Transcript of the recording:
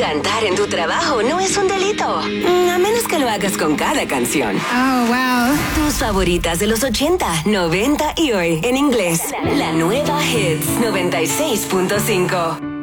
Cantar en tu trabajo no es un delito. A menos que lo hagas con cada canción. Oh, wow. Tus favoritas de los 80, 90 y hoy en inglés. La nueva Hits 96.5.